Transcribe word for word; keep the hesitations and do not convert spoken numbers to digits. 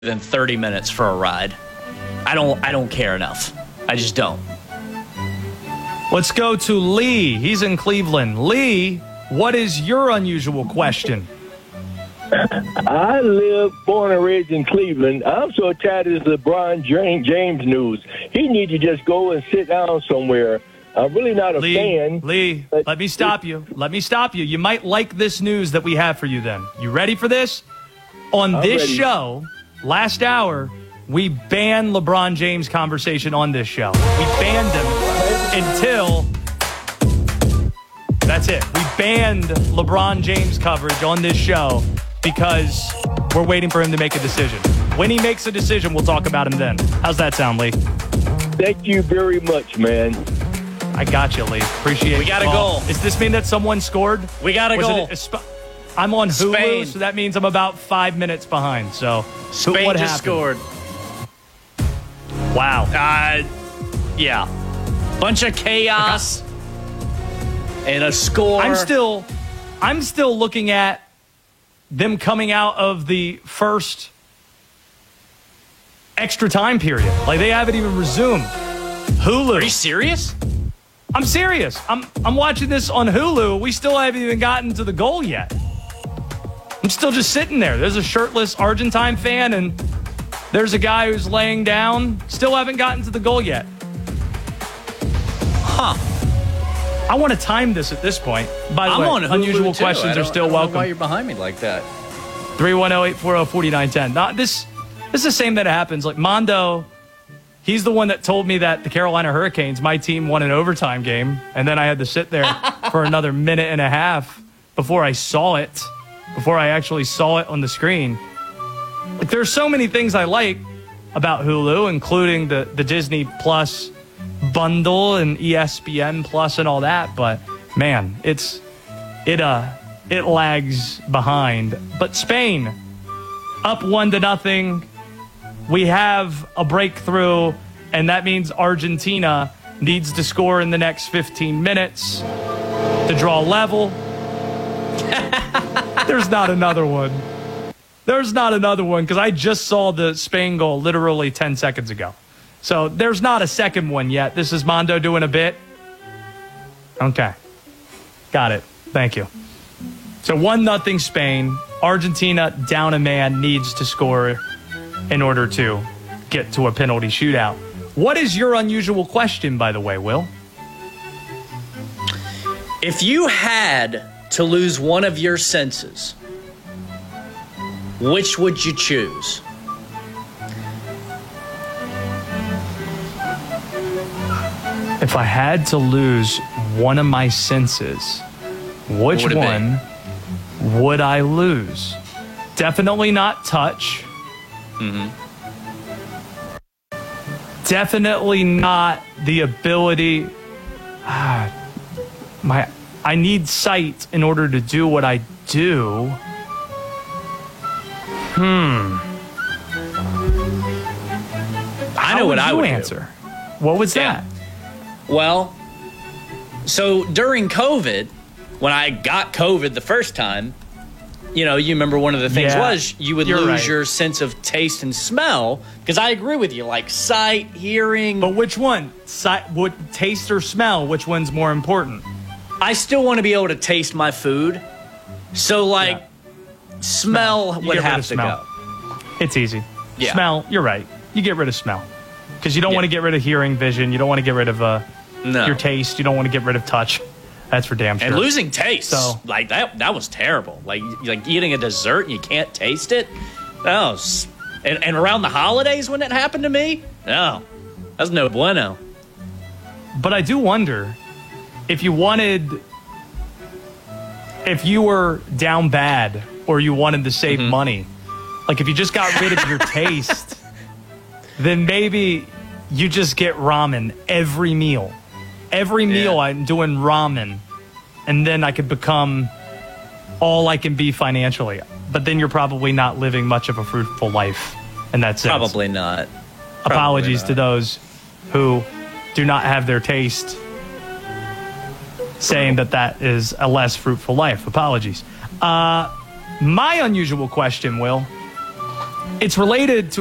than thirty minutes for a ride. I don't I don't care enough. I just don't. Let's go to Lee. He's in Cleveland. Lee, what is your unusual question? I live, born and raised in Cleveland. I'm so tired of this LeBron James news. He needs to just go and sit down somewhere. I'm really not a Lee, fan. Lee, let me stop you. Let me stop you. You might like this news that we have for you then. You ready for this? On I'm this ready. show, last hour, we banned LeBron James conversation on this show. We banned him until... That's it. We banned LeBron James coverage on this show because we're waiting for him to make a decision. When he makes a decision, we'll talk about him then. How's that sound, Lee? Thank you very much, man. I got you, Lee. Appreciate it. We got a Well, goal. Does this mean that someone scored? We got a Was goal. it a sp- I'm on Hulu, Spain. so that means I'm about five minutes behind. So, Spain what just happened? scored. Wow. Uh, yeah. Bunch of chaos and a score. I'm still, I'm still looking at them coming out of the first extra time period. Like they haven't even resumed. Hulu. Are you serious? I'm serious. I'm I'm watching this on Hulu. We still haven't even gotten to the goal yet. I'm still just sitting there. There's a shirtless Argentine fan, and there's a guy who's laying down. Still haven't gotten to the goal yet. Huh. I want to time this at this point. By the I'm way, on Hulu unusual too. questions I are don't- still I don't know welcome. why you're behind me like that? three one zero, eight four zero, four nine one zero. Not this. This is the same that happens. Like Mondo, he's the one that told me that the Carolina Hurricanes, my team, won an overtime game, and then I had to sit there for another minute and a half before I saw it, before I actually saw it on the screen. Like there's so many things I like about Hulu, including the the Disney Plus bundle and E S P N Plus and all that. But man, it's it uh it lags behind. But Spain up one to nothing. We have a breakthrough, and that means Argentina needs to score in the next fifteen minutes to draw level. There's not another one. There's not another one because I just saw the Spain goal literally ten seconds ago. So there's not a second one yet. This is Mondo doing a bit. Okay. Got it. Thank you. So one nothing Spain. Argentina down a man, needs to score in order to get to a penalty shootout. What is your unusual question, by the way, Will? If you had to lose one of your senses, which would you choose? If I had to lose one of my senses, which What would it be? one would I lose? Definitely not touch. Mm-hmm. Definitely not the ability. Ah, my, I need sight in order to do what I do. Hmm. I know How what I you would answer. What was Yeah. that? do. Well, so during COVID, when I got COVID the first time, you know, you remember one of the things Yeah, was you would you're lose right. your sense of taste and smell. Because I agree with you, like sight, hearing. But which one? Sight, what, taste or smell? Which one's more important? I still want to be able to taste my food. So, like, Yeah. smell You would get rid have of to smell. go. It's easy. Yeah. Smell, you're right. You get rid of smell. Because you don't Yeah. want to get rid of hearing, vision. You don't want to get rid of uh, No. your taste. You don't want to get rid of touch. That's for damn sure. And losing taste, So- like that, that was terrible. Like, like eating a dessert and you can't taste it. That was, and, and around the holidays when it happened to me, no, that's no bueno. But I do wonder if you wanted, if you were down bad or you wanted to save Mm-hmm. money, like if you just got rid of your taste, then maybe you just get ramen every meal. Every meal Yeah. I'm doing ramen, and then I could become all I can be financially. But then you're probably not living much of a fruitful life in that sense. Probably not. Apologies Probably to not. those who do not have their taste, saying that that is a less fruitful life. Apologies. Uh, my unusual question, Will, It's related to